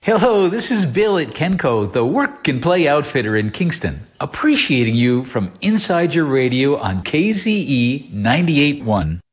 Hello, this is Bill at Kenco, the work and play outfitter in Kingston, appreciating you from inside your radio on KZE 98.1.